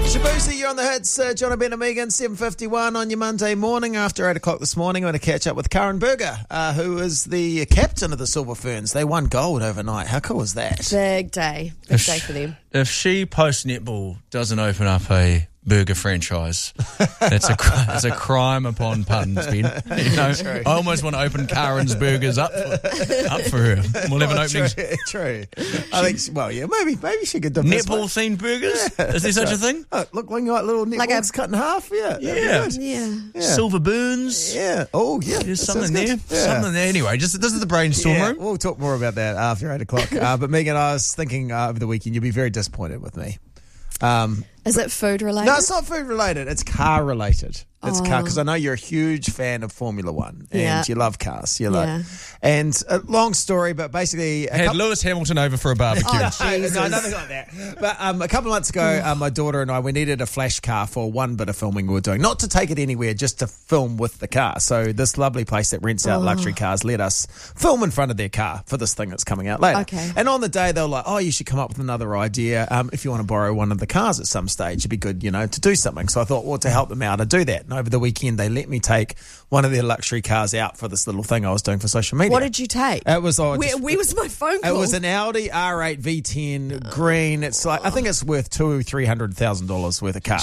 Shabuzi, you're on the hits. John and Ben and Megan, 7:51 on your Monday morning. After 8 o'clock this morning, I'm going to catch up with Karen Berger, who is the captain of the Silver Ferns. They won gold overnight. How cool is that? Big day. Big day for them. If she post-netball doesn't open up a burger franchise, it's a crime upon puns, Ben. You know, I almost want to open Karen's Burgers up for her. We'll have an opening. True. I think, maybe she could do netball-themed burgers? Yeah, is there such a thing? Look like little netballs cut in half, Yeah. Silver burns. Yeah. Oh, yeah. There's something there. Yeah. Something there. Anyway, this is the brainstorm room. We'll talk more about that after 8 o'clock. But Megan, I was thinking over the weekend, you'll be very disappointed with me. Is it food related? No, it's not food related. It's car related. It's car, because I know you're a huge fan of Formula One and you love cars. And a long story, but basically had Lewis Hamilton over for a barbecue. No, nothing like that. But a couple of months ago, my daughter and I, we needed a flash car for one bit of filming we were doing, not to take it anywhere, just to film with the car. So this lovely place that rents out luxury cars let us film in front of their car for this thing that's coming out later. Okay. And on the day, they were like, "Oh, you should come up with another idea. If you want to borrow one of the cars at some stage, it'd be good, to do something." So I thought, well, to help them out, I'd do that. And over the weekend, they let me take one of their luxury cars out for this little thing I was doing for social media. What did you take? It was where was my phone call? It was an Audi R8 V10 green. It's like, I think it's worth $200,000-$300,000 worth of car.